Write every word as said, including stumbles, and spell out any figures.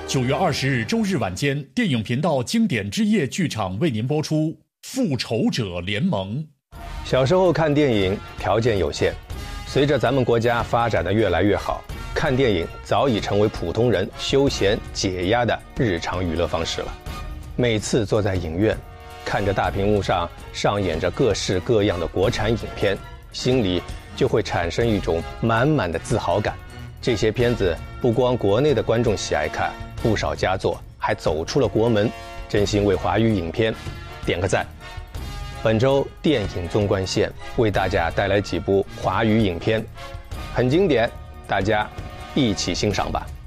九月二十日周日晚间，电影频道经典之夜剧场为您播出《复仇者联盟》。 小时候看电影条件有限，随着咱们国家发展的越来越好，看电影早已成为普通人休闲解压的日常娱乐方式了。每次坐在影院，看着大屏幕上上演着各式各样的国产影片，心里就会产生一种满满的自豪感。这些片子不光国内的观众喜爱看，不少佳作还走出了国门，真心为华语影片点个赞。本周电影纵贯线为大家带来几部华语影片，很经典，大家一起欣赏吧。